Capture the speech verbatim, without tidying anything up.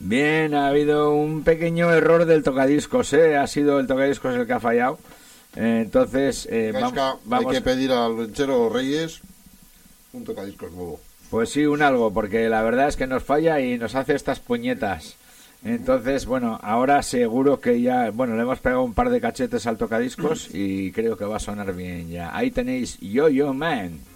Bien, ha habido un pequeño error del tocadiscos, ¿eh? Ha sido el tocadiscos el que ha fallado. Eh, entonces, eh, Gaisca, vam- vamos... hay que pedir al ranchero Reyes un tocadiscos nuevo. Pues sí, un algo, porque la verdad es que nos falla y nos hace estas puñetas. Entonces, bueno, ahora seguro que ya... Bueno, le hemos pegado un par de cachetes al tocadiscos y creo que va a sonar bien ya. Ahí tenéis Yo-Yo Man.